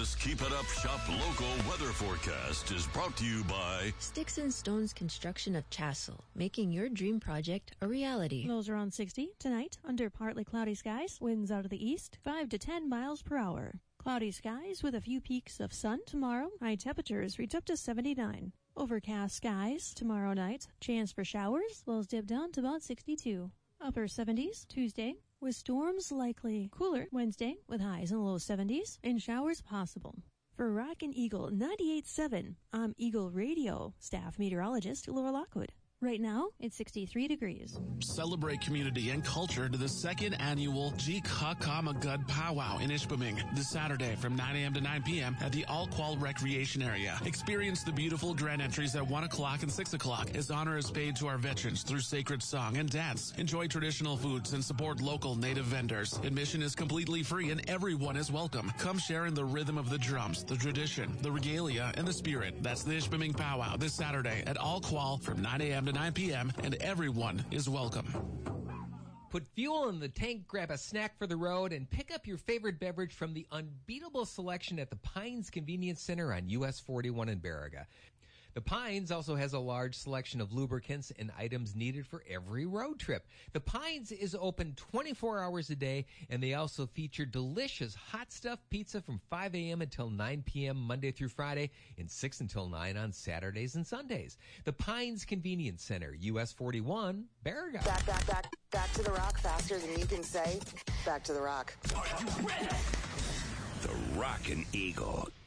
This Keep It Up Shop local weather forecast is brought to you by Sticks and Stones Construction of Chassel, making your dream project a reality. Lows around 60 tonight under partly cloudy skies. Winds out of the east, 5 to 10 miles per hour. Cloudy skies with a few peaks of sun tomorrow. High temperatures reach up to 79. Overcast skies tomorrow night. Chance for showers. Lows dip down to about 62. Upper 70s Tuesday, with storms likely. Cooler Wednesday, with highs in the low 70s and showers possible. For Rockin' Eagle 98.7, I'm Eagle Radio staff meteorologist Laura Lockwood. Right now, it's 63 degrees. Celebrate community and culture to the second annual Jikhakamagud Powwow in Ishpeming this Saturday from 9 a.m. to 9 p.m. at the Alqual Recreation Area. Experience the beautiful grand entries at 1 o'clock and 6 o'clock as honor is paid to our veterans through sacred song and dance. Enjoy traditional foods and support local native vendors. Admission is completely free and everyone is welcome. Come share in the rhythm of the drums, the tradition, the regalia, and the spirit. That's the Ishpeming Powwow this Saturday at Alqual from 9 a.m. to 9 p.m. and everyone is welcome. Put fuel in the tank, grab a snack for the road, and pick up your favorite beverage from the unbeatable selection at the Pines Convenience Center on US 41 in Baraga. The Pines also has a large selection of lubricants and items needed for every road trip. The Pines is open 24 hours a day, and they also feature delicious hot stuff pizza from 5 a.m. until 9 p.m. Monday through Friday and 6 until 9 on Saturdays and Sundays. The Pines Convenience Center, US 41, Baraga. Back to the rock faster than you can say. Back to the rock. The Rockin' Eagle